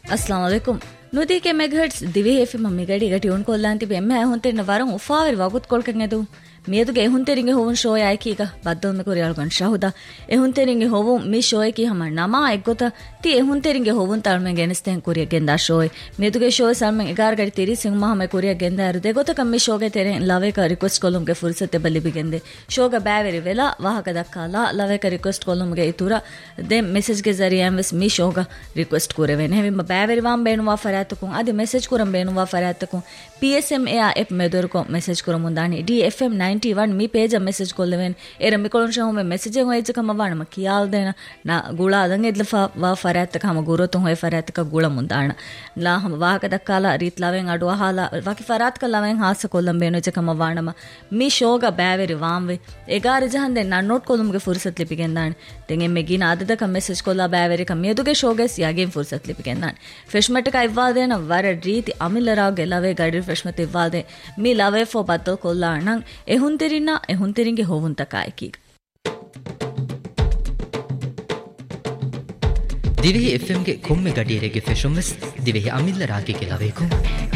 अस्सलाम वालेकुम ನುದಿ K megahertz ದಿವಿ FM ಮಿಗಡಿ ಗಟಿ ಉನ್ ಕೊಲ್ಲಾಂತಿ ಬೆಮ್ಮೆ ಹುಂತೆನ ವರಂ ಉಫಾವಿರ್ ವಗುತ್ ಕೊಲ್ಕಂ ಎದು ಮೇದುಗೆ ಹುಂತೆರಿಂಗೆ oven show ಯಾಕೀಗ ಬದ್ದೊಮ್ಮೆ ಕೊರಿಯಾಲ್ gun ಶಹುದ A ಹುಂತೆರಿಂಗೆ oven me show ಯಕಿ ಹಮ ನಮಾ ಎಗ್ಗೊತ ತಿ ಎ ಹುಂತೆರಿಂಗೆ ಹೋವನ್ ತಾಳ್ಮೆ ಗೆನಸ್ತೆನ್ ಕೊರಿಯ ಗೆಂದಾ ಶೋ ಮೇದುಗೆ ಶೋ ಸಲ್ಮೆ 11 ಗಡಿ 30 ಸಿಂಗ್ ಮಹಮೆ ಕೊರಿಯ ಗೆಂದಾ ಇರು ದೆಗೊತ ಕಮ್ಮಿ ಶೋಗೆ ತೆರೆ ಲವೆ ಕ ರಿಕ್ವೆಸ್ಟ್ ಕೊಲುಮ್ಗೆ ಫುರ್ಸತೆ ಬಲ್ಲಿ ಬಿಗೆಂದೆ ಶೋಗ ಬ್ಯಾವೆರಿ ವೆಲ ವಾಹಕ ದಕ್ಕಾಲ ಲವೆ ಕ ರಿಕ್ವೆಸ್ಟ್ ಕೊಲುಮ್ಗೆ ಇತುರ ದೆ ಮೆಸೇಜ್ ಗೆ ಜರಿಯಾ ಎಮ್ಸ್ ಮಿ ಶೋಗ ರಿಕ್ವೆಸ್ಟ್ ಕೊರೆವೆನೆ ಹೆಮ ಬ್ಯಾವೆರಿ ವಾಂ ಬೇನುವಾ ಫರಾತಕುಂ ಅದಿ message ಕುರಂ ಬೇನುವಾ ಫರಾತಕುಂ PSMA app medorko message kurumundani DFM 91 mi page message kolleven era mikolon shahome message en hoyje kama wana kiyal dena na gula adan edla wa faratta kama gurotun hoy faratta ka gula mundana la hama wahaka dakkala rit laven adu hala waki farat ka laven hasa kollam beno je kama wana ma mi shoga baveri wamwe egare jahande na note kolumge fursat lipigendan den emme gina adada ka message kolla baveri ka meduge shoges yagen fursat lipigendan freshmat ka ivwadena wara riti amillara gelave gadi freshmat ivwade mi lave fo batto kolla nan ehuntiringe hovunta kaiki ದಿವೆಹಿ FM ಗೆ ಕೊಮ್ಮೆ ಗಡಿಯರೆಗೆ ಫೆಶೊಂವೆಸ್ ದಿವೆಹಿ ಅಮಿಲ್ಲರಾಗೆ ಗೆಲವೇಕು